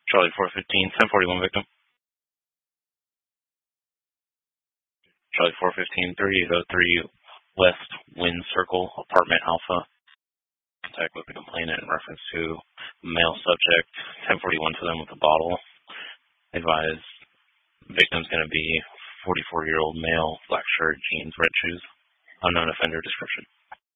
Charlie 415, 1041 victim. Charlie 415, 3803 West Wind Circle, Apartment Alpha. Contact with the complainant in reference to male subject, 1041 to them with a bottle. Advise victim's going to be 44-year-old male, black shirt, jeans, red shoes. Unknown offender description.